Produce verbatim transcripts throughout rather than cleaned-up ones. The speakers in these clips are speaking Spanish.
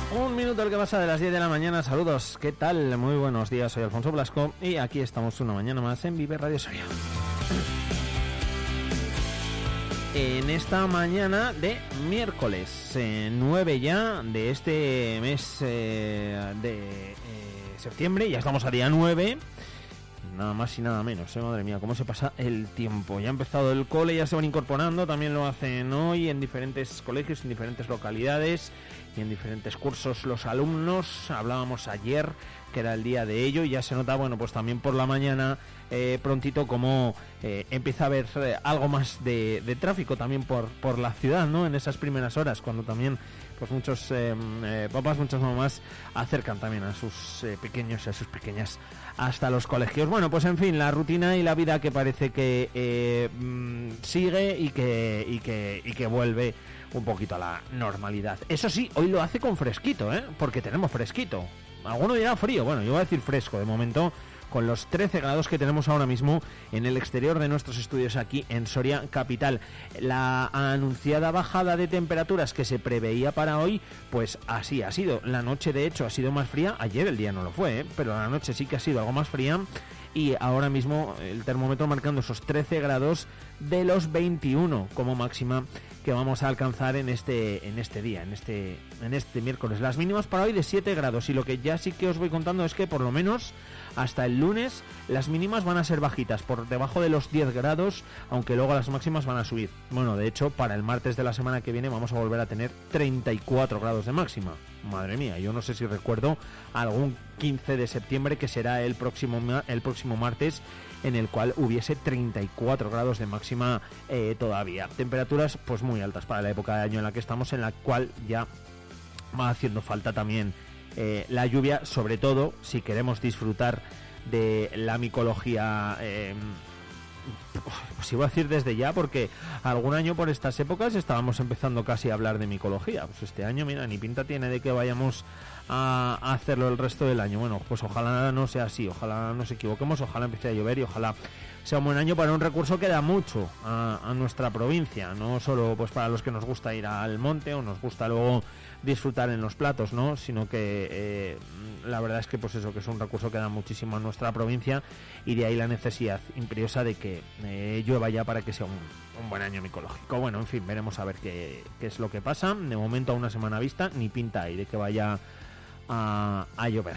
Un minuto el que pasa de las diez de la mañana. Saludos, ¿qué tal? Muy buenos días, soy Alfonso Blasco y aquí estamos una mañana más en Vive Radio Soria. En esta mañana de miércoles eh, nueve ya de este mes eh, de eh, septiembre, ya estamos a día nueve. Nada más y nada menos, ¿eh? Madre mía, cómo se pasa el tiempo. Ya ha empezado el cole, ya se van incorporando, también lo hacen hoy en diferentes colegios, en diferentes localidades y en diferentes cursos los alumnos. Hablábamos ayer que era el día de ello y ya se nota, bueno, pues también por la mañana eh, prontito como eh, empieza a haber eh, algo más de, de tráfico también por, por la ciudad, ¿no? En esas primeras horas, cuando también pues muchos eh, eh, papás, muchas mamás acercan también a sus eh, pequeños y a sus pequeñas hasta los colegios. Bueno, pues en fin, la rutina y la vida que parece que eh, mmm, sigue y que, y que y que vuelve un poquito a la normalidad. Eso sí, hoy lo hace con fresquito, ¿eh? Porque tenemos fresquito. Alguno dirá frío, bueno, yo voy a decir fresco de momento, con los trece grados que tenemos ahora mismo en el exterior de nuestros estudios aquí en Soria capital. La anunciada bajada de temperaturas que se preveía para hoy, pues así ha sido. La noche de hecho ha sido más fría, ayer el día no lo fue, ¿eh? Pero la noche sí que ha sido algo más fría y ahora mismo el termómetro marcando esos trece grados de los veintiuno como máxima que vamos a alcanzar en este en este día, en este en este miércoles. Las mínimas para hoy de siete grados y lo que ya sí que os voy contando es que por lo menos hasta el lunes las mínimas van a ser bajitas, por debajo de los diez grados, aunque luego las máximas van a subir. Bueno, de hecho, para el martes de la semana que viene vamos a volver a tener treinta y cuatro grados de máxima. Madre mía, yo no sé si recuerdo algún quince de septiembre que será el próximo el próximo martes en el cual hubiese treinta y cuatro grados de máxima eh, todavía. Temperaturas pues muy altas para la época de año en la que estamos, en la cual ya va haciendo falta también eh, la lluvia, sobre todo si queremos disfrutar de la micología, eh, pues iba a decir desde ya, porque algún año por estas épocas estábamos empezando casi a hablar de micología. Pues este año, mira, ni pinta tiene de que vayamos a hacerlo el resto del año. Bueno, pues ojalá no sea así, ojalá nos equivoquemos, ojalá empiece a llover y ojalá sea un buen año para un recurso que da mucho a, a nuestra provincia, no solo pues para los que nos gusta ir al monte o nos gusta luego disfrutar en los platos, ¿no? Sino que eh, la verdad es que pues eso, que es un recurso que da muchísimo a nuestra provincia y de ahí la necesidad imperiosa de que eh, llueva ya para que sea un, un buen año micológico. Bueno, en fin, veremos a ver qué, qué es lo que pasa. De momento a una semana vista ni pinta hay de que vaya a, a llover.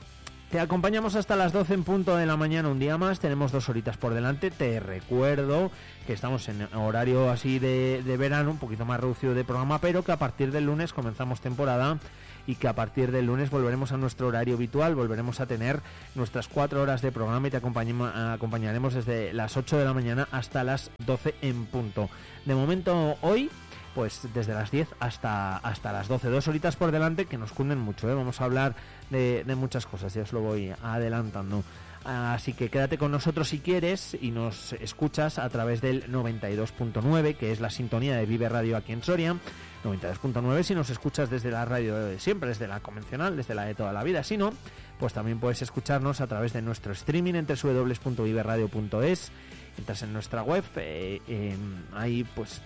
Te acompañamos hasta las doce en punto de la mañana un día más, tenemos dos horitas por delante. Te recuerdo que estamos en horario así de, de verano, un poquito más reducido de programa, pero que a partir del lunes comenzamos temporada y que a partir del lunes volveremos a nuestro horario habitual, volveremos a tener nuestras cuatro horas de programa y te acompañaremos desde las ocho de la mañana hasta las doce en punto. De momento hoy, pues desde las diez hasta hasta las doce, dos horitas por delante que nos cunden mucho, ¿eh? Vamos a hablar de, de muchas cosas, ya os lo voy adelantando. Así que quédate con nosotros si quieres y nos escuchas a través del noventa y dos punto nueve, que es la sintonía de Vive Radio aquí en Soria. noventa y dos punto nueve si nos escuchas desde la radio de siempre, desde la convencional, desde la de toda la vida. Si no, pues también puedes escucharnos a través de nuestro streaming en doble u doble u doble u punto vive radio punto es. Entras en nuestra web, eh, eh, ahí pues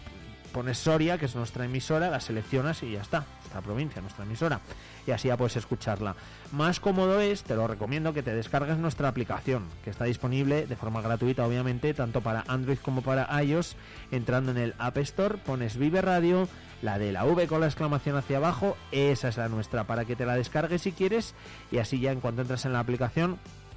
pones Soria, que es nuestra emisora, la seleccionas y ya está, nuestra provincia, nuestra emisora, y así ya puedes escucharla. Más cómodo es, te lo recomiendo, que te descargues nuestra aplicación, que está disponible de forma gratuita, obviamente, tanto para Android como para iOS. Entrando en el App Store, pones Vive Radio, la de la V con la exclamación hacia abajo, esa es la nuestra, para que te la descargues si quieres, y así ya en cuanto entras en la aplicación,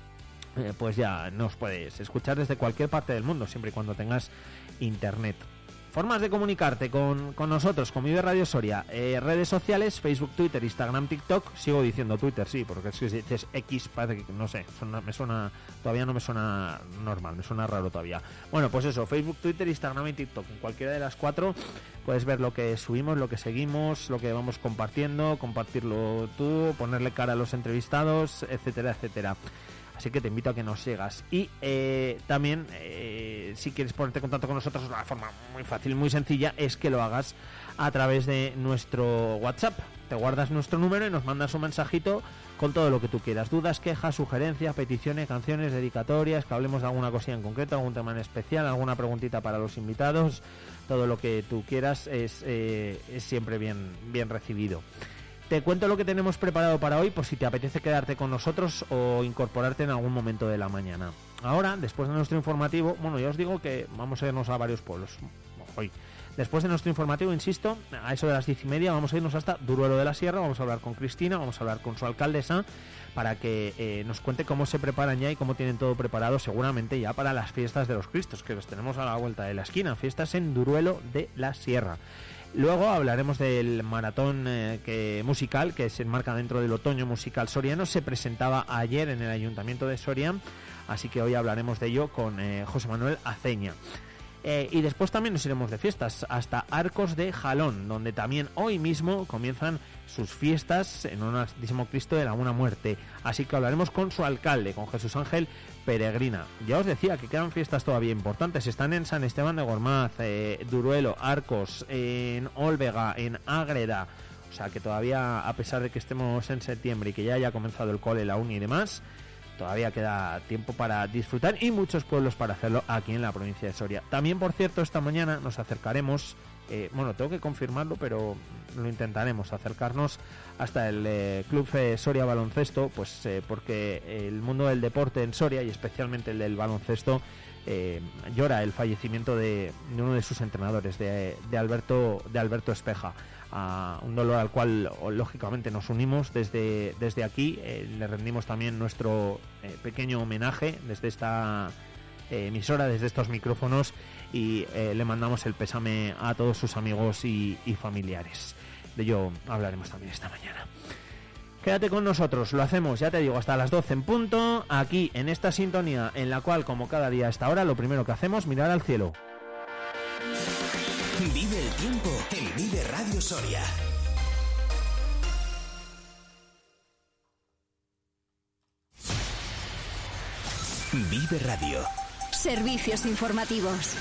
eh, pues ya nos puedes escuchar desde cualquier parte del mundo, siempre y cuando tengas internet. Formas de comunicarte con, con nosotros, con Vive Radio Soria, eh, redes sociales, Facebook, Twitter, Instagram, TikTok. Sigo diciendo Twitter, sí, porque es que si dices X parece que, no sé, suena, me suena, todavía no me suena normal, me suena raro todavía. Bueno, pues eso, Facebook, Twitter, Instagram y TikTok. En cualquiera de las cuatro puedes ver lo que subimos, lo que seguimos, lo que vamos compartiendo, compartirlo tú, ponerle cara a los entrevistados, etcétera, etcétera. Así que te invito a que nos sigas. Y eh, también, eh, si quieres ponerte en contacto con nosotros, una forma muy fácil, muy sencilla, es que lo hagas a través de nuestro WhatsApp. Te guardas nuestro número y nos mandas un mensajito con todo lo que tú quieras. Dudas, quejas, sugerencias, peticiones, canciones, dedicatorias, que hablemos de alguna cosilla en concreto, algún tema en especial, alguna preguntita para los invitados. Todo lo que tú quieras es, eh, es siempre bien, bien recibido. Te cuento lo que tenemos preparado para hoy por si te apetece quedarte con nosotros o incorporarte en algún momento de la mañana. Ahora, después de nuestro informativo, bueno, ya os digo que vamos a irnos a varios pueblos hoy. Después de nuestro informativo, insisto, a eso de las diez y media vamos a irnos hasta Duruelo de la Sierra, vamos a hablar con Cristina, vamos a hablar con su alcaldesa para que eh, nos cuente cómo se preparan ya y cómo tienen todo preparado seguramente ya para las fiestas de los Cristos, que los tenemos a la vuelta de la esquina, fiestas en Duruelo de la Sierra. Luego hablaremos del maratón eh, que, musical que se enmarca dentro del otoño musical soriano, se presentaba ayer en el Ayuntamiento de Soria, así que hoy hablaremos de ello con eh, José Manuel Aceña. Eh, y después también nos iremos de fiestas hasta Arcos de Jalón, donde también hoy mismo comienzan sus fiestas en honor al Santísimo Cristo de la Buena Muerte. Así que hablaremos con su alcalde, con Jesús Ángel Peregrina. Ya os decía que quedan fiestas todavía importantes. Están en San Esteban de Gormaz, eh, Duruelo, Arcos, en Olvega, en Ágreda. O sea que todavía, a pesar de que estemos en septiembre y que ya haya comenzado el cole, la uni y demás, todavía queda tiempo para disfrutar y muchos pueblos para hacerlo aquí en la provincia de Soria. También, por cierto, esta mañana nos acercaremos, eh, bueno, tengo que confirmarlo, pero lo intentaremos, acercarnos hasta el eh, Club eh, Soria Baloncesto, pues eh, porque el mundo del deporte en Soria y especialmente el del baloncesto eh, llora el fallecimiento de, de uno de sus entrenadores, de, de Alberto de Alberto Espeja. A un dolor al cual lógicamente nos unimos desde, desde aquí, eh, le rendimos también nuestro eh, pequeño homenaje desde esta eh, emisora, desde estos micrófonos, y eh, le mandamos el pésame a todos sus amigos y, y familiares. De ello hablaremos también esta mañana. Quédate con nosotros, lo hacemos, ya te digo, hasta las doce en punto, aquí en esta sintonía en la cual, como cada día a esta hora, lo primero que hacemos, mirar al cielo. Vive el tiempo en Vive Radio Soria. Vive Radio. Servicios informativos.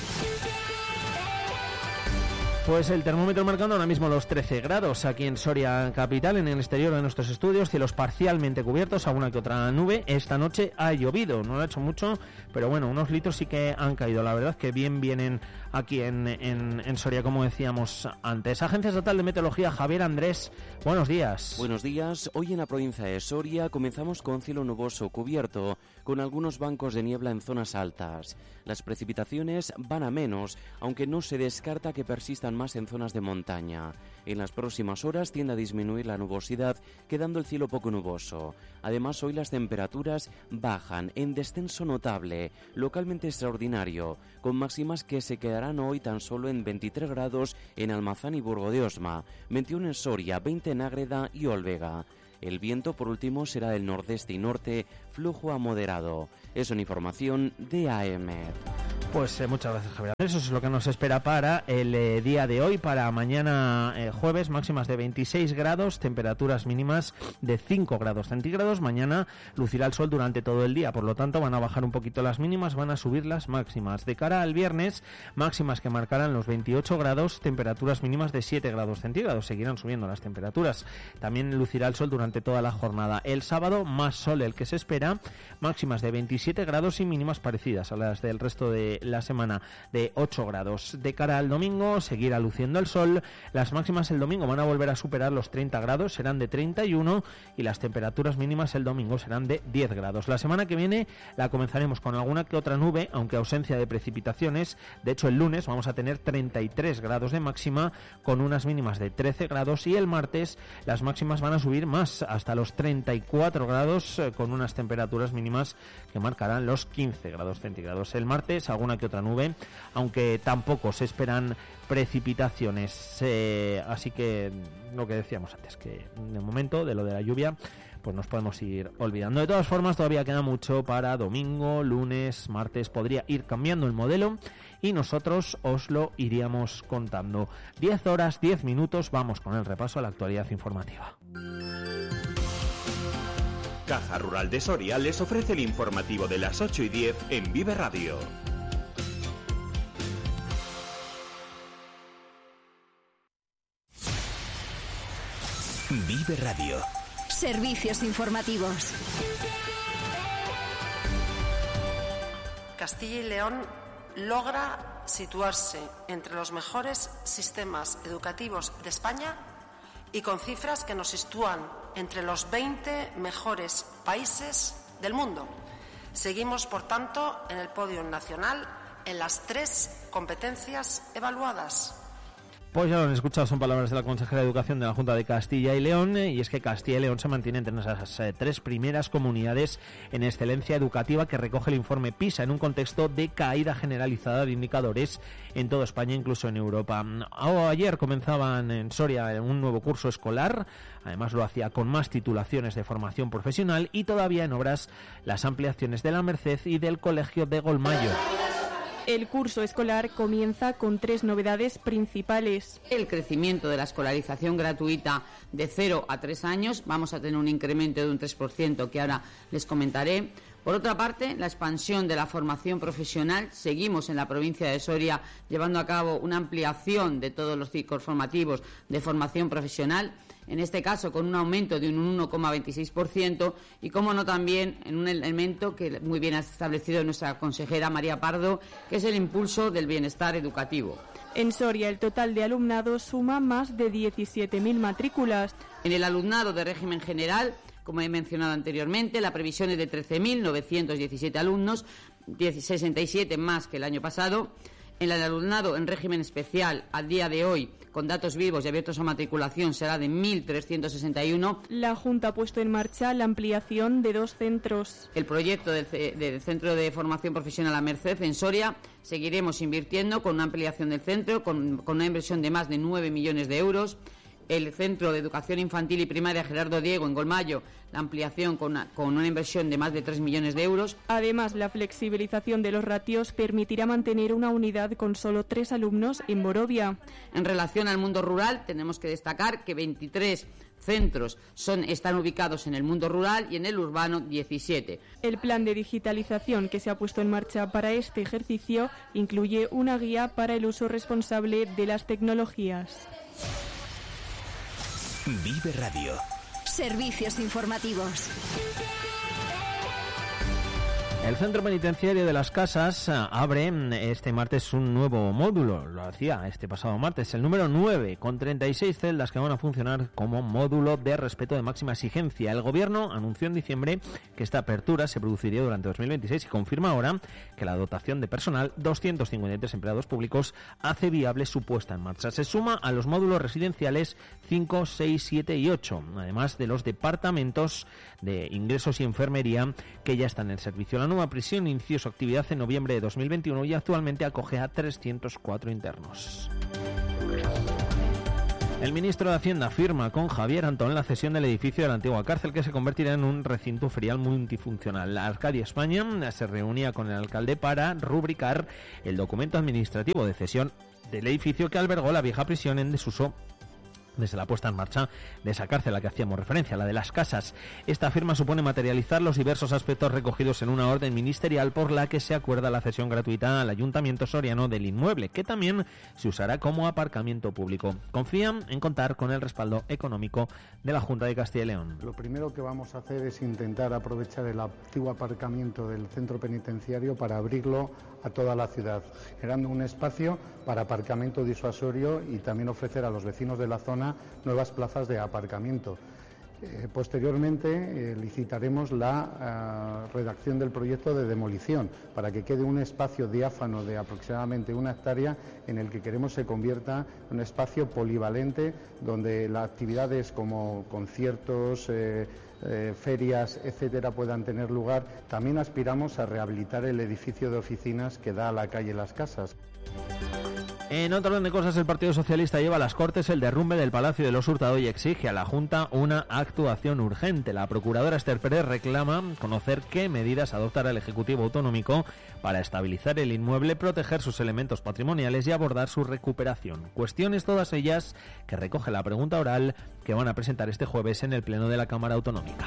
Pues el termómetro marcando ahora mismo los trece grados aquí en Soria capital, en el exterior de nuestros estudios, cielos parcialmente cubiertos, alguna que otra nube. Esta noche ha llovido, no ha hecho mucho, pero bueno, unos litros sí que han caído. La verdad que bien vienen aquí en, en, en Soria, como decíamos antes. Agencia Estatal de Meteorología, Javier Andrés, buenos días. Buenos días. Hoy en la provincia de Soria comenzamos con cielo nuboso cubierto, con algunos bancos de niebla en zonas altas. Las precipitaciones van a menos, aunque no se descarta que persistan más en zonas de montaña. En las próximas horas tiende a disminuir la nubosidad, quedando el cielo poco nuboso. Además, hoy las temperaturas bajan en descenso notable, localmente extraordinario, con máximas que se quedarán hoy tan solo en veintitrés grados en Almazán y Burgo de Osma, veintiuno en Soria, veinte en Ágreda y Olvega. El viento, por último, será del nordeste y norte, flujo a moderado. Es una información de A E M E D. Pues eh, muchas gracias, Javier. Eso es lo que nos espera para el eh, día de hoy, para mañana eh, jueves, máximas de veintiséis grados, temperaturas mínimas de cinco grados centígrados. Mañana lucirá el sol durante todo el día, por lo tanto van a bajar un poquito las mínimas, van a subir las máximas. De cara al viernes, máximas que marcarán los veintiocho grados, temperaturas mínimas de siete grados centígrados. Seguirán subiendo las temperaturas. También lucirá el sol durante toda la jornada. El sábado, más sol el que se espera, máximas de veintisiete grados y mínimas parecidas a las del resto de la semana, de ocho grados. De cara al domingo, seguirá luciendo el sol. Las máximas el domingo van a volver a superar los treinta grados, serán de treinta y uno, y las temperaturas mínimas el domingo serán de diez grados. La semana que viene la comenzaremos con alguna que otra nube, aunque ausencia de precipitaciones. De hecho, el lunes vamos a tener treinta y tres grados de máxima, con unas mínimas de trece grados, y el martes las máximas van a subir más, hasta los treinta y cuatro grados, eh, con unas temperaturas mínimas que marcarán los quince grados centígrados. El martes alguna que otra nube, aunque tampoco se esperan precipitaciones, eh, así que lo que decíamos antes, que de momento de lo de la lluvia pues nos podemos ir olvidando. De todas formas, todavía queda mucho para domingo, lunes, martes. Podría ir cambiando el modelo y nosotros os lo iríamos contando. diez horas, diez minutos, vamos con el repaso a la actualidad informativa. Caja Rural de Soria les ofrece el informativo de las ocho y diez en Vive Radio. Vive Radio. Servicios informativos. Castilla y León logra situarse entre los mejores sistemas educativos de España y con cifras que nos sitúan entre los veinte mejores países del mundo. Seguimos, por tanto, en el podio nacional en las tres competencias evaluadas. Pues ya lo han escuchado, son palabras de la consejera de Educación de la Junta de Castilla y León, y es que Castilla y León se mantiene entre esas eh, tres primeras comunidades en excelencia educativa que recoge el informe PISA en un contexto de caída generalizada de indicadores en toda España, incluso en Europa. Ayer comenzaban en Soria un nuevo curso escolar, además lo hacía con más titulaciones de formación profesional y todavía en obras las ampliaciones de la Merced y del Colegio de Golmayo. El curso escolar comienza con tres novedades principales. El crecimiento de la escolarización gratuita de cero a tres años, vamos a tener un incremento de un tres por ciento que ahora les comentaré. Por otra parte, la expansión de la formación profesional. Seguimos en la provincia de Soria llevando a cabo una ampliación de todos los ciclos formativos de formación profesional, en este caso con un aumento de un uno coma veintiséis por ciento y, como no, también en un elemento que muy bien ha establecido nuestra consejera María Pardo, que es el impulso del bienestar educativo. En Soria, el total de alumnado suma más de diecisiete mil matrículas. En el alumnado de régimen general, como he mencionado anteriormente, la previsión es de trece mil novecientos diecisiete alumnos, sesenta y siete más que el año pasado. En el alumnado en régimen especial, a día de hoy, con datos vivos y abiertos a matriculación, será de mil trescientos sesenta y uno. La Junta ha puesto en marcha la ampliación de dos centros. El proyecto del, del Centro de Formación Profesional La Merced en Soria, seguiremos invirtiendo con una ampliación del centro, con, con una inversión de más de nueve millones de euros. El Centro de Educación Infantil y Primaria Gerardo Diego en Golmayo, la ampliación con una, con una inversión de más de tres millones de euros. Además, la flexibilización de los ratios permitirá mantener una unidad con solo tres alumnos en Borovia. En relación al mundo rural, tenemos que destacar que veintitrés centros son, están ubicados en el mundo rural y en el urbano diecisiete. El plan de digitalización que se ha puesto en marcha para este ejercicio incluye una guía para el uso responsable de las tecnologías. Vive Radio. Servicios informativos. El Centro Penitenciario de las Casas abre este martes un nuevo módulo, lo hacía este pasado martes, el número nueve, con treinta y seis celdas que van a funcionar como módulo de respeto de máxima exigencia. El Gobierno anunció en diciembre que esta apertura se produciría durante dos mil veintiséis y confirma ahora que la dotación de personal, doscientos cincuenta y tres empleados públicos, hace viable su puesta en marcha. Se suma a los módulos residenciales cinco, seis, siete y ocho, además de los departamentos de ingresos y enfermería que ya están en servicio. La nueva prisión inició su actividad en noviembre de dos mil veintiuno y actualmente acoge a trescientos cuatro internos. El ministro de Hacienda firma con Javier Antón la cesión del edificio de la antigua cárcel, que se convertirá en un recinto ferial multifuncional. La Arcadia España se reunía con el alcalde para rubricar el documento administrativo de cesión del edificio que albergó la vieja prisión en desuso desde la puesta en marcha de esa cárcel a la que hacíamos referencia, la de las Casas. Esta firma supone materializar los diversos aspectos recogidos en una orden ministerial por la que se acuerda la cesión gratuita al Ayuntamiento soriano del inmueble, que también se usará como aparcamiento público. Confían en contar con el respaldo económico de la Junta de Castilla y León. Lo primero que vamos a hacer es intentar aprovechar el antiguo aparcamiento del centro penitenciario para abrirlo a toda la ciudad, generando un espacio para aparcamiento disuasorio y también ofrecer a los vecinos de la zona nuevas plazas de aparcamiento. Eh, posteriormente eh, licitaremos la eh, redacción del proyecto de demolición para que quede un espacio diáfano de aproximadamente una hectárea en el que queremos se convierta en un espacio polivalente donde las actividades como conciertos, eh, eh, ferias, etcétera, puedan tener lugar. También aspiramos a rehabilitar el edificio de oficinas que da a la calle Las Casas. En otro orden de cosas, el Partido Socialista lleva a las Cortes el derrumbe del Palacio de los Hurtado y exige a la Junta una actuación urgente. La procuradora Esther Pérez reclama conocer qué medidas adoptará el Ejecutivo Autonómico para estabilizar el inmueble, proteger sus elementos patrimoniales y abordar su recuperación. Cuestiones todas ellas que recoge la pregunta oral que van a presentar este jueves en el Pleno de la Cámara Autonómica.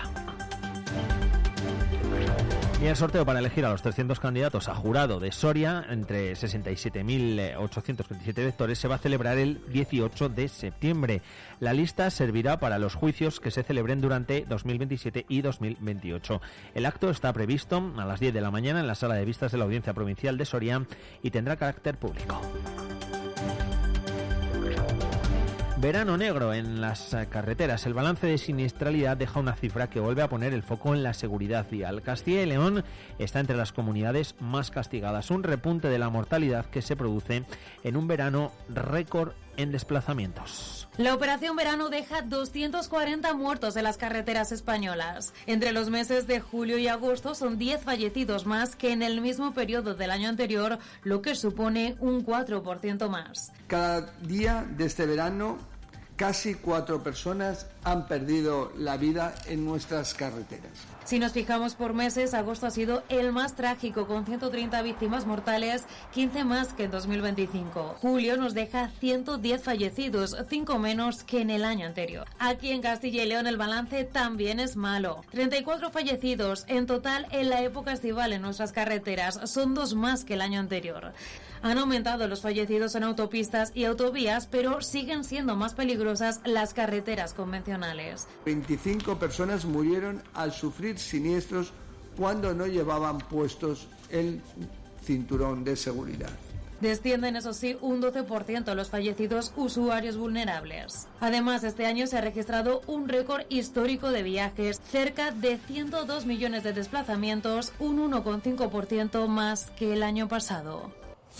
Y el sorteo para elegir a los trescientos candidatos a jurado de Soria, entre sesenta y siete mil ochocientos veintisiete electores, se va a celebrar el dieciocho de septiembre. La lista servirá para los juicios que se celebren durante dos mil veintisiete y dos mil veintiocho. El acto está previsto a las diez de la mañana en la Sala de Vistas de la Audiencia Provincial de Soria y tendrá carácter público. Verano negro en las carreteras. El balance de siniestralidad deja una cifra que vuelve a poner el foco en la seguridad vial. Castilla y León está entre las comunidades más castigadas. Un repunte de la mortalidad que se produce en un verano récord en desplazamientos. La operación verano deja doscientos cuarenta muertos en las carreteras españolas. Entre los meses de julio y agosto son diez fallecidos más que en el mismo periodo del año anterior, lo que supone un cuatro por ciento más. Cada día de este verano, casi cuatro personas han perdido la vida en nuestras carreteras. Si nos fijamos por meses, agosto ha sido el más trágico, con ciento treinta víctimas mortales, quince más que en dos mil veinticinco. Julio nos deja ciento diez fallecidos, cinco menos que en el año anterior. Aquí en Castilla y León el balance también es malo. treinta y cuatro fallecidos en total en la época estival en nuestras carreteras, son dos más que el año anterior. Han aumentado los fallecidos en autopistas y autovías, pero siguen siendo más peligrosas las carreteras convencionales. veinticinco personas murieron al sufrir siniestros cuando no llevaban puestos el cinturón de seguridad. Descienden, eso sí, un doce por ciento los fallecidos usuarios vulnerables. Además, este año se ha registrado un récord histórico de viajes, cerca de ciento dos millones de desplazamientos, un uno coma cinco por ciento más que el año pasado.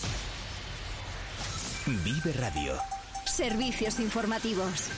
Vive Radio. Servicios informativos.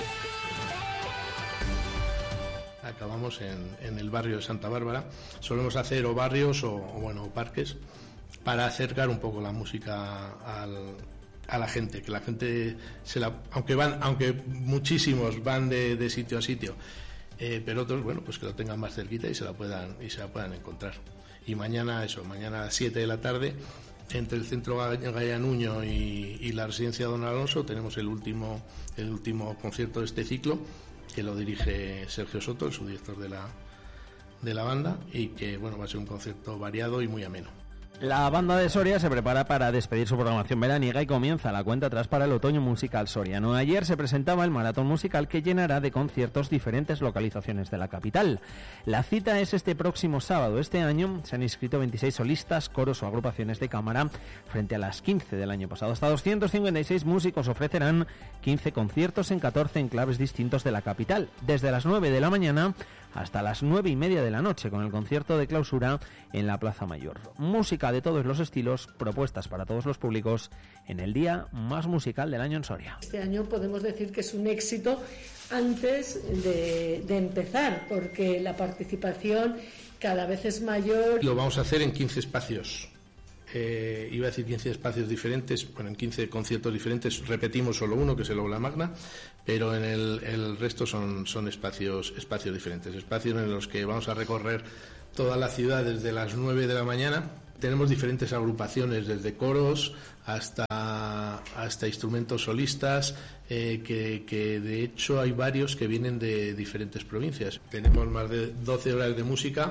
Acabamos en, en el barrio de Santa Bárbara. Solemos hacer o barrios o, o bueno, parques para acercar un poco la música al, a la gente, que la gente se la, aunque van, aunque muchísimos van de, de sitio a sitio, eh, pero otros, bueno, pues que lo tengan más cerquita y se la puedan y se la puedan encontrar. Y mañana eso, mañana a las siete de la tarde, entre el centro Gallanuño y, y la residencia Don Alonso, tenemos el último el último concierto de este ciclo, que lo dirige Sergio Soto, el subdirector de la de la banda, y que bueno, va a ser un concierto variado y muy ameno. La banda de Soria se prepara para despedir su programación veraniega y comienza la cuenta atrás para el otoño musical soriano. Ayer se presentaba el maratón musical que llenará de conciertos diferentes localizaciones de la capital. La cita es este próximo sábado. Este año se han inscrito veintiséis solistas, coros o agrupaciones de cámara frente a las quince del año pasado. Hasta doscientos cincuenta y seis músicos ofrecerán quince conciertos en catorce enclaves distintos de la capital, desde las nueve de la mañana hasta las nueve y media de la noche, con el concierto de clausura en la Plaza Mayor. Música de todos los estilos, propuestas para todos los públicos en el día más musical del año en Soria. Este año podemos decir que es un éxito antes de, de empezar, porque la participación cada vez es mayor. Lo vamos a hacer en quince espacios. Eh, iba a decir quince espacios diferentes, bueno, en quince conciertos diferentes, repetimos solo uno, que es el Aula Magna, pero en el, el resto son, son espacios, espacios diferentes, espacios en los que vamos a recorrer toda la ciudad desde las nueve de la mañana. Tenemos diferentes agrupaciones, desde coros hasta, hasta instrumentos solistas, eh, que, que de hecho hay varios que vienen de diferentes provincias. Tenemos más de doce horas de música.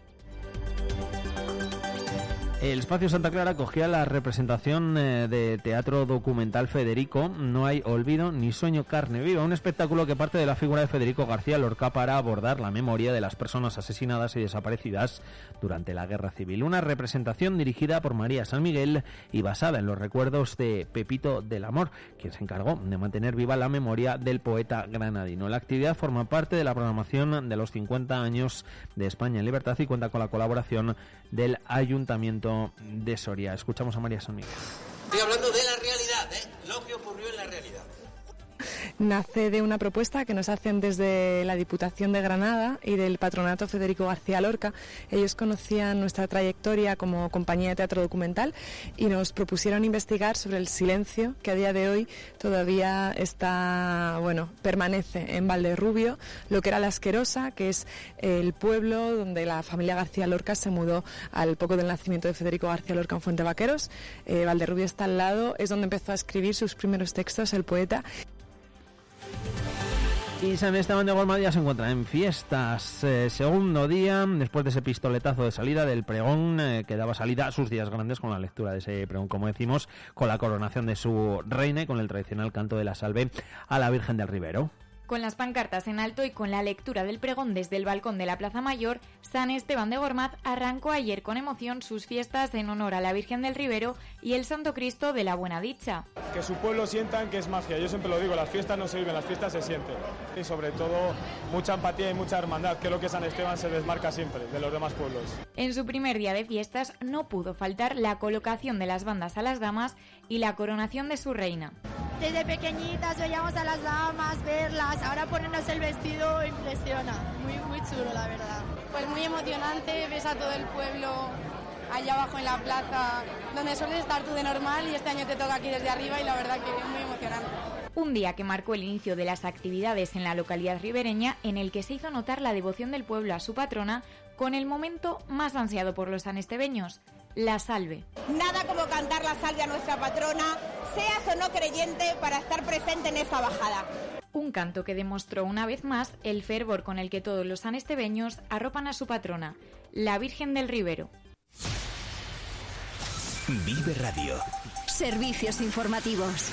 El Espacio Santa Clara acogía la representación eh, de teatro documental Federico, No hay olvido ni sueño carne viva, un espectáculo que parte de la figura de Federico García Lorca para abordar la memoria de las personas asesinadas y desaparecidas durante la Guerra Civil. Una representación dirigida por María San Miguel y basada en los recuerdos de Pepito del Amor, quien se encargó de mantener viva la memoria del poeta granadino. La actividad forma parte de la programación de los cincuenta años de España en libertad y cuenta con la colaboración del Ayuntamiento de Soria. Escuchamos a María San Miguel. Estoy hablando de la realidad, ¿eh? Lo que ocurrió en la realidad. Nace de una propuesta que nos hacen desde la Diputación de Granada y del Patronato Federico García Lorca. Ellos conocían nuestra trayectoria como compañía de teatro documental y nos propusieron investigar sobre el silencio que a día de hoy todavía está, bueno, permanece en Valderrubio, lo que era La Asquerosa, que es el pueblo donde la familia García Lorca se mudó al poco del nacimiento de Federico García Lorca en Fuente Vaqueros. Eh, Valderrubio está al lado, es donde empezó a escribir sus primeros textos el poeta. Y San Esteban de Gormadía se encuentra en fiestas, eh, segundo día, después de ese pistoletazo de salida del pregón eh, que daba salida a sus días grandes con la lectura de ese pregón, como decimos, con la coronación de su reina y con el tradicional canto de la salve a la Virgen del Ribero. Con las pancartas en alto y con la lectura del pregón desde el balcón de la Plaza Mayor, San Esteban de Gormaz arrancó ayer con emoción sus fiestas en honor a la Virgen del Ribero y el Santo Cristo de la Buena Dicha. Que su pueblo sientan que es magia, yo siempre lo digo, las fiestas no se viven, las fiestas se sienten. Y sobre todo mucha empatía y mucha hermandad, que es lo que San Esteban se desmarca siempre de los demás pueblos. En su primer día de fiestas no pudo faltar la colocación de las bandas a las damas y la coronación de su reina. Desde pequeñitas veíamos a las damas, verlas, ahora ponernos el vestido impresiona, muy, muy chulo la verdad. Pues muy emocionante, ves a todo el pueblo allá abajo en la plaza, donde sueles estar tú de normal y este año te toca aquí desde arriba y la verdad que es muy emocionante. Un día que marcó el inicio de las actividades en la localidad ribereña, en el que se hizo notar la devoción del pueblo a su patrona, con el momento más ansiado por los sanestebeños, la salve. Nada como cantar la salve a nuestra patrona, seas o no creyente, para estar presente en esta bajada. Un canto que demostró una vez más el fervor con el que todos los sanestebeños arropan a su patrona, la Virgen del Ribero. Vive Radio. Servicios informativos.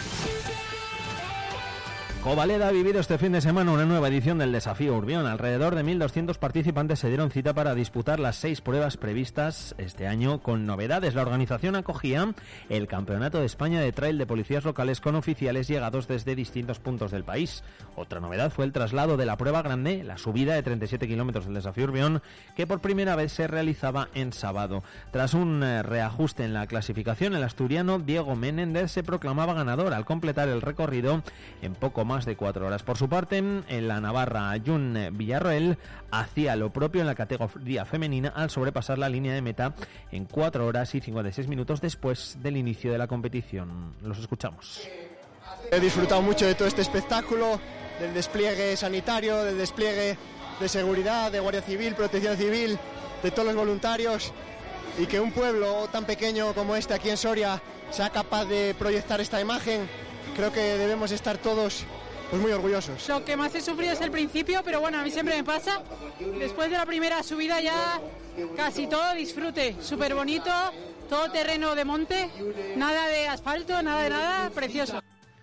Covaleda ha vivido este fin de semana una nueva edición del Desafío Urbión. Alrededor de mil doscientos participantes se dieron cita para disputar las seis pruebas previstas este año con novedades. La organización acogía el Campeonato de España de Trail de policías locales con oficiales llegados desde distintos puntos del país. Otra novedad fue el traslado de la prueba grande, la subida de treinta y siete kilómetros del Desafío Urbión, que por primera vez se realizaba en sábado. Tras un reajuste en la clasificación, el asturiano Diego Menéndez se proclamaba ganador al completar el recorrido en poco más de cuatro horas. Por su parte, en la navarra Jun Villarroel hacía lo propio en la categoría femenina al sobrepasar la línea de meta en cuatro horas y cincuenta y seis minutos después del inicio de la competición. Los escuchamos. He disfrutado mucho de todo este espectáculo, del despliegue sanitario, del despliegue de seguridad, de Guardia Civil, Protección Civil, de todos los voluntarios, y que un pueblo tan pequeño como este aquí en Soria sea capaz de proyectar esta imagen. Creo que debemos estar todos pues muy orgullosos. Lo que más he sufrido es el principio, pero bueno, a mí siempre me pasa. Después de la primera subida ya casi todo disfrute, súper bonito, todo terreno de monte, nada de asfalto, nada de nada, precioso.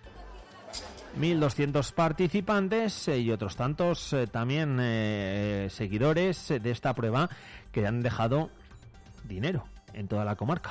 mil doscientos participantes eh, y otros tantos eh, también eh, seguidores de esta prueba que han dejado dinero en toda la comarca.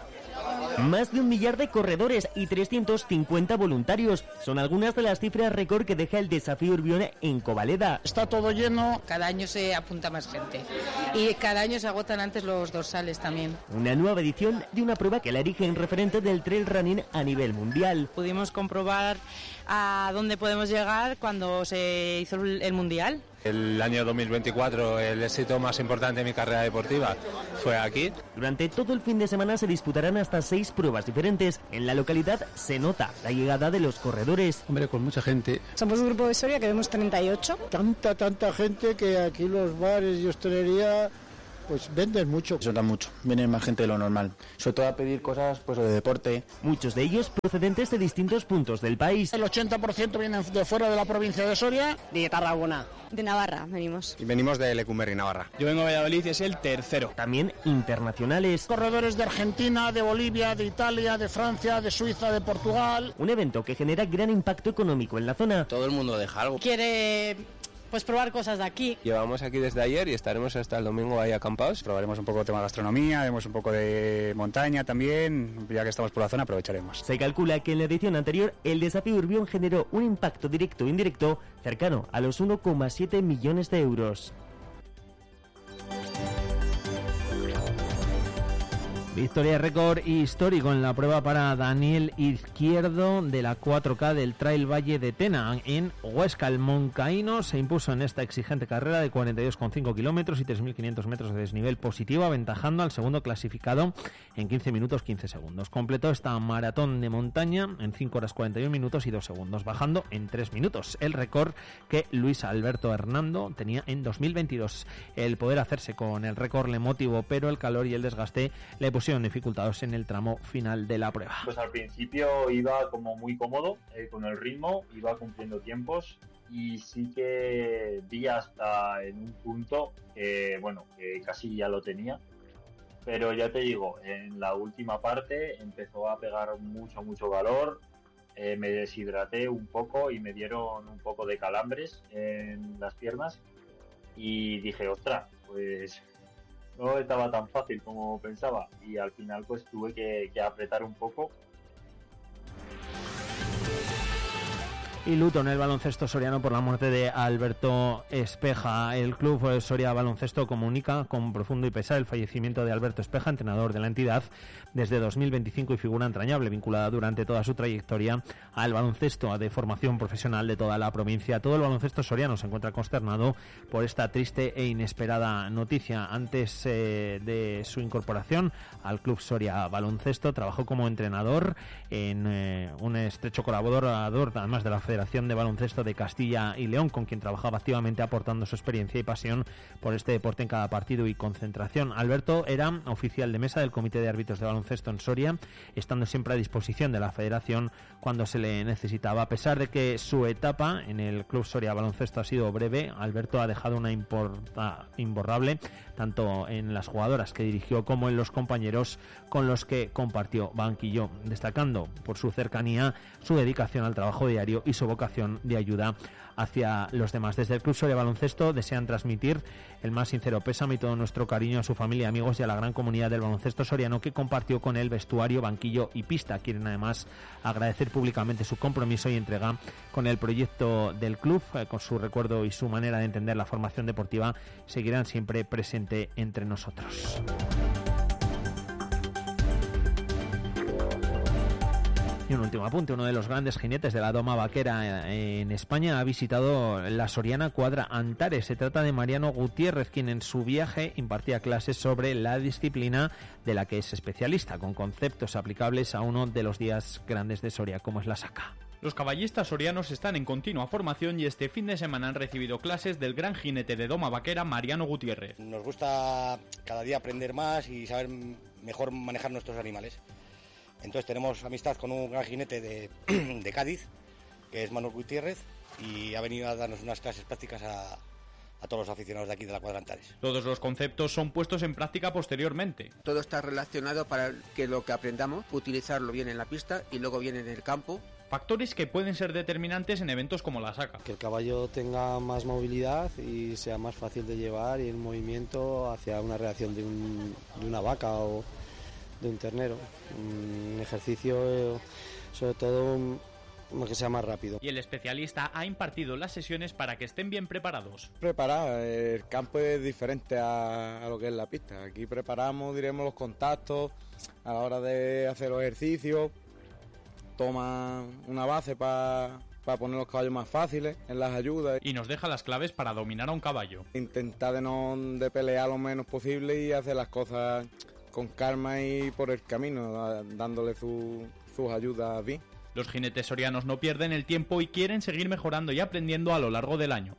Más de un millar de corredores y trescientos cincuenta voluntarios son algunas de las cifras récord que deja el Desafío Urbión en Covaleda. Está todo lleno. Cada año se apunta más gente y cada año se agotan antes los dorsales también. Una nueva edición de una prueba que la erige en referente del trail running a nivel mundial. Pudimos comprobar a dónde podemos llegar cuando se hizo el mundial. El año dos mil veinticuatro, el éxito más importante de mi carrera deportiva fue aquí. Durante todo el fin de semana se disputarán hasta seis pruebas diferentes. En la localidad se nota la llegada de los corredores. Hombre, con mucha gente. Somos un grupo de Soria que vemos treinta y ocho. Tanta, tanta gente que aquí los bares y hostelería pues venden mucho. Eso da mucho, viene más gente de lo normal. Sobre todo a pedir cosas pues de deporte. Muchos de ellos procedentes de distintos puntos del país. El ochenta por ciento vienen de fuera de la provincia de Soria. De Tarragona. De Navarra venimos. Y venimos de Lecumberri, Navarra. Yo vengo de Valladolid y es el tercero. También internacionales. Corredores de Argentina, de Bolivia, de Italia, de Francia, de Suiza, de Portugal. Un evento que genera gran impacto económico en la zona. Todo el mundo deja algo. Quiere pues probar cosas de aquí. Llevamos aquí desde ayer y estaremos hasta el domingo ahí acampados. Probaremos un poco de tema de gastronomía, haremos un poco de montaña también, ya que estamos por la zona aprovecharemos. Se calcula que en la edición anterior el Desafío Urbión generó un impacto directo e indirecto cercano a los uno coma siete millones de euros. Victoria récord histórico en la prueba para Daniel Izquierdo de la cuatro K del Trail Valle de Tena. En Huesca, el moncaíno se impuso en esta exigente carrera de cuarenta y dos coma cinco kilómetros y tres mil quinientos metros de desnivel positivo, aventajando al segundo clasificado en quince minutos quince segundos. Completó esta maratón de montaña en cinco horas cuarenta y un minutos y dos segundos, bajando en tres minutos, el récord que Luis Alberto Hernando tenía en dos mil veintidós. El poder hacerse con el récord le motivó, pero el calor y el desgaste le pusieron dificultados en el tramo final de la prueba. Pues al principio iba como muy cómodo eh, con el ritmo, iba cumpliendo tiempos y sí que vi hasta en un punto que, bueno, que casi ya lo tenía, pero ya te digo, en la última parte empezó a pegar mucho, mucho calor, eh, me deshidraté un poco y me dieron un poco de calambres en las piernas y dije, ostras, pues no estaba tan fácil como pensaba y al final pues tuve que, que apretar un poco. Y luto en el baloncesto soriano por la muerte de Alberto Espeja. El club Soria Baloncesto comunica con profundo y pesar el fallecimiento de Alberto Espeja, entrenador de la entidad desde dos mil veinticinco y figura entrañable vinculada durante toda su trayectoria al baloncesto de formación profesional de toda la provincia. Todo el baloncesto soriano se encuentra consternado por esta triste e inesperada noticia. Antes eh, de su incorporación al club Soria Baloncesto trabajó como entrenador en eh, un estrecho colaborador, además de la Federación de Baloncesto de Castilla y León, con quien trabajaba activamente aportando su experiencia y pasión por este deporte en cada partido y concentración. Alberto era oficial de mesa del Comité de Árbitros de Baloncesto en Soria, estando siempre a disposición de la Federación cuando se le necesitaba. A pesar de que su etapa en el Club Soria Baloncesto ha sido breve, Alberto ha dejado una importa, imborrable tanto en las jugadoras que dirigió como en los compañeros con los que compartió banquillo, destacando por su cercanía, su dedicación al trabajo diario y su vocación de ayuda hacia los demás. Desde el Club Soria Baloncesto desean transmitir el más sincero pésame y todo nuestro cariño a su familia, amigos y a la gran comunidad del baloncesto soriano que compartió con él vestuario, banquillo y pista. Quieren además agradecer públicamente su compromiso y entrega con el proyecto del club, eh, con su recuerdo y su manera de entender la formación deportiva. Seguirán siempre presente entre nosotros. Y un último apunte, uno de los grandes jinetes de la doma vaquera en España ha visitado la soriana cuadra Antares. Se trata de Mariano Gutiérrez, quien en su viaje impartía clases sobre la disciplina de la que es especialista, con conceptos aplicables a uno de los días grandes de Soria, como es la saca. Los caballistas sorianos están en continua formación y este fin de semana han recibido clases del gran jinete de doma vaquera Mariano Gutiérrez. Nos gusta cada día aprender más y saber mejor manejar nuestros animales. Entonces tenemos amistad con un gran jinete de, de Cádiz, que es Manuel Gutiérrez, y ha venido a darnos unas clases prácticas a, a todos los aficionados de aquí de la cuadra Antares. Todos los conceptos son puestos en práctica posteriormente. Todo está relacionado para que lo que aprendamos, utilizarlo bien en la pista y luego bien en el campo. Factores que pueden ser determinantes en eventos como la saca. Que el caballo tenga más movilidad y sea más fácil de llevar y el movimiento hacia una reacción de, un, de una vaca o de un ternero. Un ejercicio, sobre todo, que sea más rápido. Y el especialista ha impartido las sesiones para que estén bien preparados. Preparar, el campo es diferente a, a lo que es la pista. Aquí preparamos, diremos, los contactos a la hora de hacer los ejercicios. Toma una base para pa poner los caballos más fáciles en las ayudas. Y nos deja las claves para dominar a un caballo. Intentar de no de pelear lo menos posible y hacer las cosas con calma y por el camino, dándole su, sus ayudas bien. Los jinetes sorianos no pierden el tiempo y quieren seguir mejorando y aprendiendo a lo largo del año.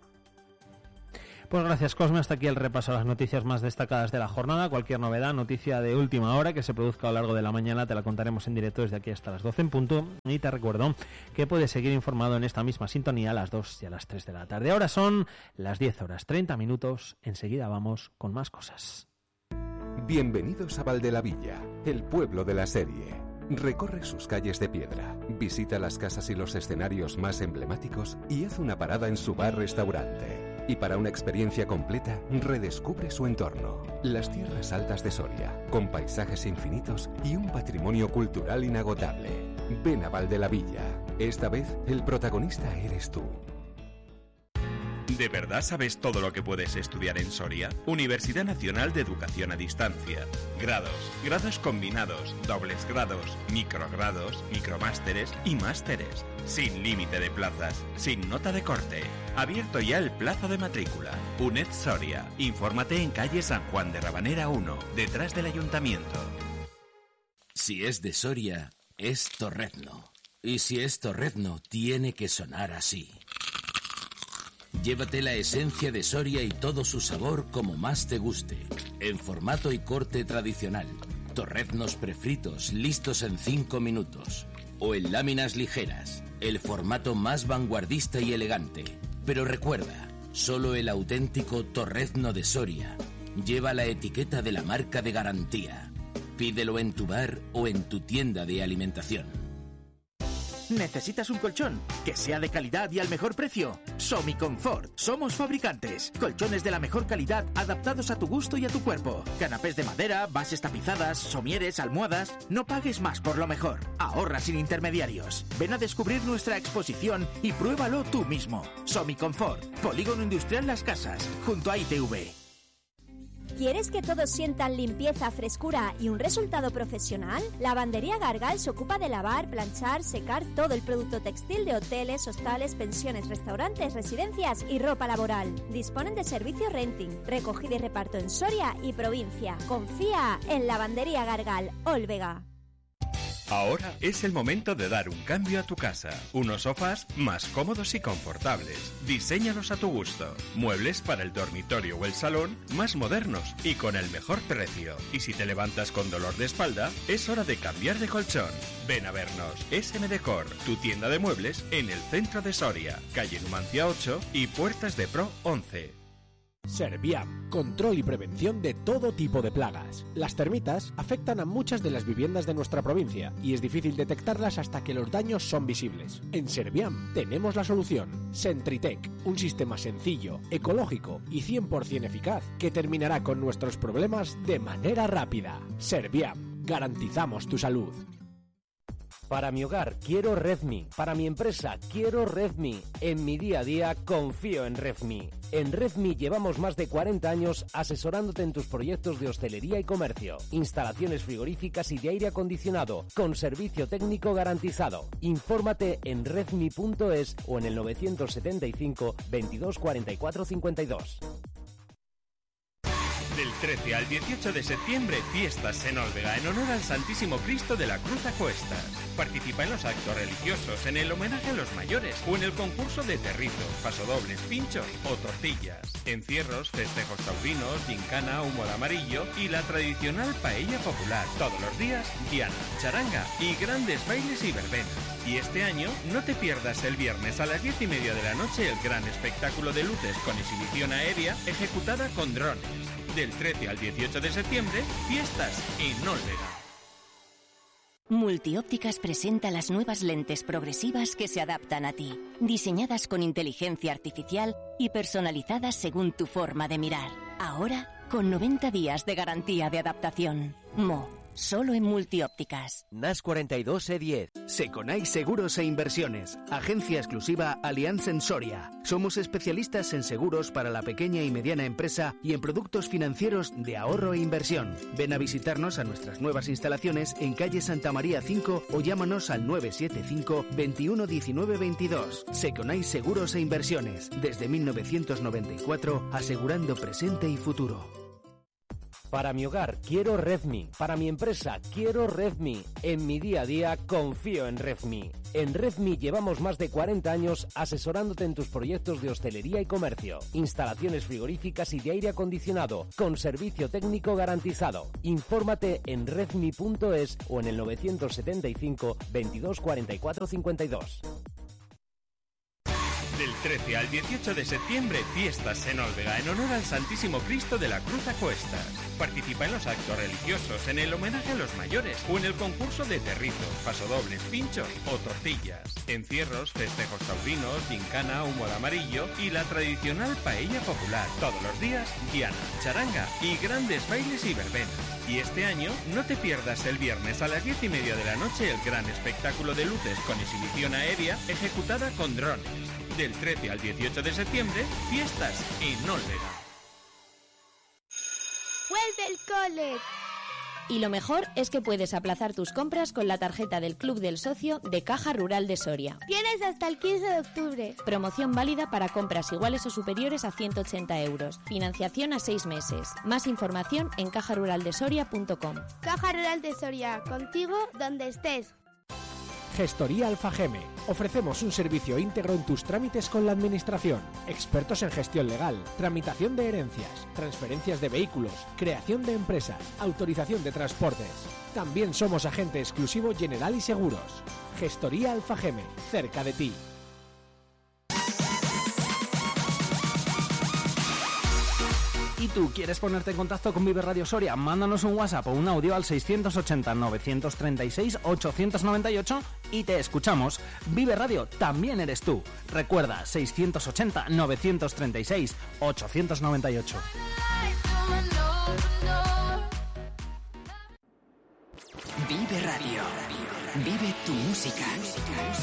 Pues gracias, Cosme. Hasta aquí el repaso a las noticias más destacadas de la jornada. Cualquier novedad, noticia de última hora que se produzca a lo largo de la mañana, te la contaremos en directo desde aquí hasta las doce en punto. Y te recuerdo que puedes seguir informado en esta misma sintonía a las dos y a las tres de la tarde. Ahora son las diez horas treinta minutos. Enseguida vamos con más cosas. Bienvenidos a Valdelavilla, el pueblo de la serie. Recorre sus calles de piedra, visita las casas y los escenarios más emblemáticos y haz una parada en su bar-restaurante. Y para una experiencia completa, redescubre su entorno. Las tierras altas de Soria, con paisajes infinitos y un patrimonio cultural inagotable. Ven a Valdelavilla. Esta vez, el protagonista eres tú. ¿De verdad sabes todo lo que puedes estudiar en Soria? Universidad Nacional de Educación a Distancia. Grados, grados combinados, dobles grados, microgrados, micromásteres y másteres. Sin límite de plazas, sin nota de corte. Abierto ya el plazo de matrícula. UNED Soria. Infórmate en calle San Juan de Rabanera uno, detrás del ayuntamiento. Si es de Soria, es Torrezno. Y si es Torrezno, tiene que sonar así. Llévate la esencia de Soria y todo su sabor como más te guste. En formato y corte tradicional. Torreznos prefritos, listos en cinco minutos. O en láminas ligeras. El formato más vanguardista y elegante. Pero recuerda, solo el auténtico Torrezno de Soria lleva la etiqueta de la marca de garantía. Pídelo en tu bar o en tu tienda de alimentación. ¿Necesitas un colchón que sea de calidad y al mejor precio? Somiconfort. Somos fabricantes. Colchones de la mejor calidad adaptados a tu gusto y a tu cuerpo. Canapés de madera, bases tapizadas, somieres, almohadas. No pagues más por lo mejor. Ahorra sin intermediarios. Ven a descubrir nuestra exposición y pruébalo tú mismo. Somiconfort. Polígono Industrial Las Casas, junto a I T V. ¿Quieres que todos sientan limpieza, frescura y un resultado profesional? Lavandería Gargal se ocupa de lavar, planchar, secar todo el producto textil de hoteles, hostales, pensiones, restaurantes, residencias y ropa laboral. Disponen de servicio renting, recogida y reparto en Soria y provincia. Confía en Lavandería Gargal, Olvega. Ahora es el momento de dar un cambio a tu casa. Unos sofás más cómodos y confortables. Diséñalos a tu gusto. Muebles para el dormitorio o el salón más modernos y con el mejor precio. Y si te levantas con dolor de espalda, es hora de cambiar de colchón. Ven a vernos. S M Decor, tu tienda de muebles en el centro de Soria, calle Numancia ocho y Puertas de Pro once. Serviam, control y prevención de todo tipo de plagas. Las termitas afectan a muchas de las viviendas de nuestra provincia y es difícil detectarlas hasta que los daños son visibles. En Serviam tenemos la solución. Sentritec, un sistema sencillo, ecológico y cien por ciento eficaz que terminará con nuestros problemas de manera rápida. Serviam, garantizamos tu salud. Para mi hogar quiero Redmi, para mi empresa quiero Redmi, en mi día a día confío en Redmi. En Redmi llevamos más de cuarenta años asesorándote en tus proyectos de hostelería y comercio, instalaciones frigoríficas y de aire acondicionado, con servicio técnico garantizado. Infórmate en redmi punto es o en el novecientos setenta y cinco, veintidós cuarenta y cuatro cincuenta y dos. Del trece al dieciocho de septiembre, fiestas en Olvega en honor al Santísimo Cristo de la Cruz a Cuestas. Participa en los actos religiosos, en el homenaje a los mayores o en el concurso de territos, pasodobles, pinchos o tortillas. Encierros, festejos taurinos, gincana, humo de amarillo y la tradicional paella popular. Todos los días, diana, charanga y grandes bailes y verbenas. Y este año, no te pierdas el viernes a las diez y media de la noche el gran espectáculo de luces con exhibición aérea ejecutada con drones. Del trece al dieciocho de septiembre, fiestas en Olvega. Multiópticas presenta las nuevas lentes progresivas que se adaptan a ti, diseñadas con inteligencia artificial y personalizadas según tu forma de mirar. Ahora, con noventa días de garantía de adaptación. Mo. Solo en Multiópticas. N A S cuarenta y dos E diez. Seconai Seguros e Inversiones. Agencia exclusiva Allianz en Soria. Somos especialistas en seguros para la pequeña y mediana empresa y en productos financieros de ahorro e inversión. Ven a visitarnos a nuestras nuevas instalaciones en calle Santa María cinco o llámanos al nueve siete cinco, veintiuno diecinueve veintidós. Seconai Seguros e Inversiones. Desde mil novecientos noventa y cuatro, asegurando presente y futuro. Para mi hogar quiero Redmi, para mi empresa quiero Redmi, en mi día a día confío en Redmi. En Redmi llevamos más de cuarenta años asesorándote en tus proyectos de hostelería y comercio, instalaciones frigoríficas y de aire acondicionado, con servicio técnico garantizado. Infórmate en redmi punto es o en el novecientos setenta y cinco, veintidós cuarenta y cuatro cincuenta y dos. Del trece al dieciocho de septiembre, fiestas en Olvega en honor al Santísimo Cristo de la Cruz a Cuestas. Participa en los actos religiosos, en el homenaje a los mayores o en el concurso de territos, pasodobles, pinchos o tortillas. Encierros, festejos taurinos, gincana, humo de amarillo y la tradicional paella popular. Todos los días, diana, charanga y grandes bailes y verbenas. Y este año, no te pierdas el viernes a las diez y media de la noche el gran espectáculo de luces con exhibición aérea ejecutada con drones. Del trece al dieciocho de septiembre, fiestas en Olvega. ¡Vuelve el cole! Y lo mejor es que puedes aplazar tus compras con la tarjeta del Club del Socio de Caja Rural de Soria. Tienes hasta el quince de octubre. Promoción válida para compras iguales o superiores a ciento ochenta euros. Financiación a seis meses. Más información en caja rural de soria punto com. Caja Rural de Soria, contigo donde estés. Gestoría Alfageme. Ofrecemos un servicio íntegro en tus trámites con la Administración. Expertos en gestión legal, tramitación de herencias, transferencias de vehículos, creación de empresas, autorización de transportes. También somos agente exclusivo General y Seguros. Gestoría Alfageme, cerca de ti. tú quieres ponerte en contacto con Vive Radio Soria, mándanos un WhatsApp o un audio al seiscientos ochenta, novecientos treinta y seis, ochocientos noventa y ocho y te escuchamos. Vive Radio también eres tú. Recuerda, seiscientos ochenta, novecientos treinta y seis, ochocientos noventa y ocho. Vive Radio. Vive tu música.